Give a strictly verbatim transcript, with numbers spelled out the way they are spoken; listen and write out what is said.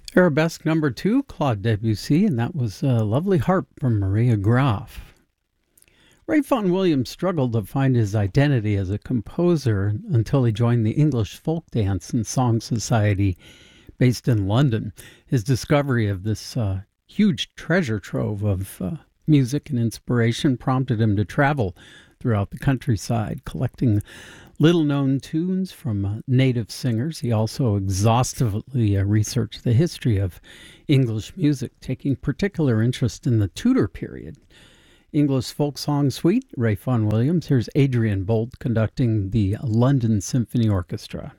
Arabesque number two, Claude Debussy, and that was a lovely harp from Maria Graf. Ray Vaughan Williams struggled to find his identity as a composer until he joined the English Folk Dance and Song Society based in London. His discovery of this uh, huge treasure trove of uh, music and inspiration prompted him to travel throughout the countryside, collecting little-known tunes from uh, native singers. He also exhaustively uh, researched the history of English music, taking particular interest in the Tudor period. English Folk Song Suite, Ray Vaughan Williams. Here's Adrian Bolt conducting the London Symphony Orchestra.